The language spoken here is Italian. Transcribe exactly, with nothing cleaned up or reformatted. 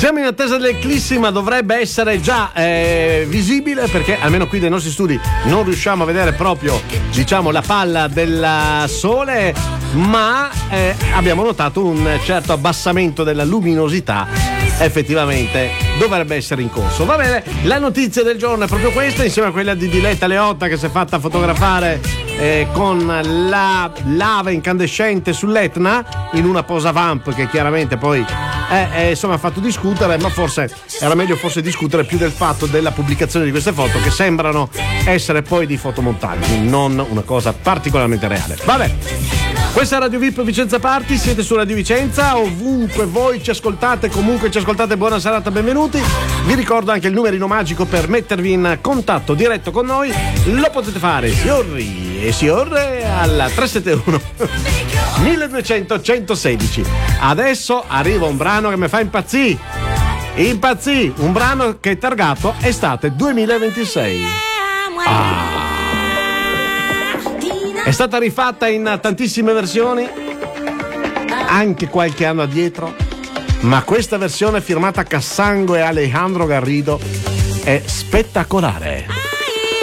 Siamo in attesa dell'eclissi, ma dovrebbe essere già eh, visibile, perché almeno qui dai nostri studi non riusciamo a vedere proprio, diciamo, la palla del sole, ma eh, abbiamo notato un certo abbassamento della luminosità. Effettivamente dovrebbe essere in corso. Va bene, la notizia del giorno è proprio questa, insieme a quella di Diletta Leotta, che si è fatta fotografare eh, con la lava incandescente sull'Etna in una posa vamp, che chiaramente poi eh, eh, insomma ha fatto discutere, ma forse era meglio forse discutere più del fatto della pubblicazione di queste foto, che sembrano essere poi di fotomontaggio, non una cosa particolarmente reale. Vabbè, questa è Radio V I P Vicenza Party, siete su Radio Vicenza, ovunque voi ci ascoltate, comunque ci ascoltate, buona serata, benvenuti. Vi ricordo anche il numerino magico per mettervi in contatto diretto con noi, lo potete fare signori e signore al tre sette uno milleduecento centosedici. Adesso arriva un brano che mi fa impazzì, impazzì, un brano che è targato estate duemilaventisei. Ah. È stata rifatta in tantissime versioni, anche qualche anno addietro, ma questa versione firmata Cassango e Alejandro Garrido è spettacolare.